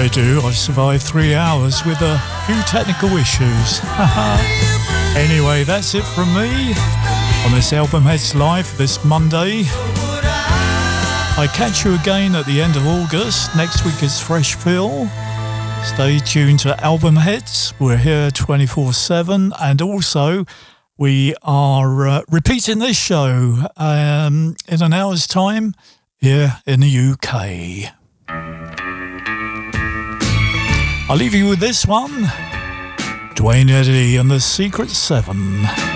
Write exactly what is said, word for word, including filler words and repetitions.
I do. I've survived three hours with a few technical issues. Anyway, that's it from me on this Album Heads Live this Monday. I catch you again at the end of August. Next week is Fresh Phil. Stay tuned to Album Heads. We're here twenty-four seven, and also we are uh, repeating this show um, in an hour's time here in the U K. I'll leave you with this one. Duane Eddy and the Secret Seven.